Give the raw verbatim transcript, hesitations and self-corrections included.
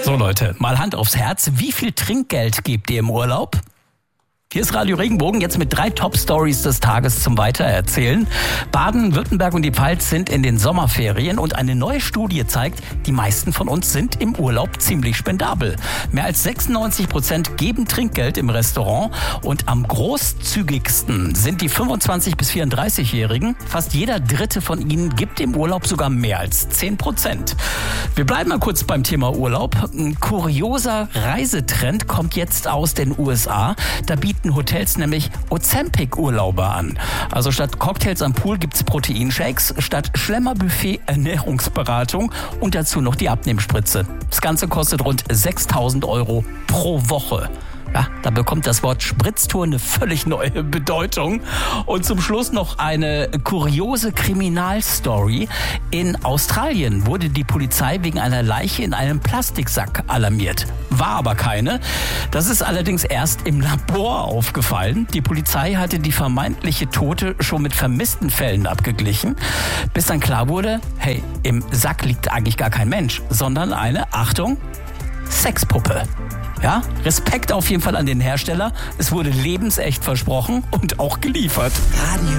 So Leute, mal Hand aufs Herz. Wie viel Trinkgeld gebt ihr im Urlaub? Hier ist Radio Regenbogen, jetzt mit drei Top-Stories des Tages zum Weitererzählen. Baden, Württemberg und die Pfalz sind in den Sommerferien und eine neue Studie zeigt, die meisten von uns sind im Urlaub ziemlich spendabel. Mehr als sechsundneunzig Prozent geben Trinkgeld im Restaurant und am großzügigsten sind die fünfundzwanzig- bis vierunddreißigjährigen. Fast jeder Dritte von ihnen gibt im Urlaub sogar mehr als zehn Prozent. Wir bleiben mal kurz beim Thema Urlaub. Ein kurioser Reisetrend kommt jetzt aus den U S A. Da bieten Hotels nämlich Ozempic-Urlauber an. Also statt Cocktails am Pool gibt's Proteinshakes, statt Schlemmerbuffet Ernährungsberatung und dazu noch die Abnehmspritze. Das Ganze kostet rund sechstausend Euro pro Woche. Ja, da bekommt das Wort Spritztour eine völlig neue Bedeutung. Und zum Schluss noch eine kuriose Kriminalstory. In Australien wurde die Polizei wegen einer Leiche in einem Plastiksack alarmiert. War aber keine. Das ist allerdings erst im Labor aufgefallen. Die Polizei hatte die vermeintliche Tote schon mit vermissten Fällen abgeglichen, bis dann klar wurde, hey, im Sack liegt eigentlich gar kein Mensch, sondern eine, Achtung, Sexpuppe. Ja, Respekt auf jeden Fall an den Hersteller. Es wurde lebensecht versprochen und auch geliefert. Radio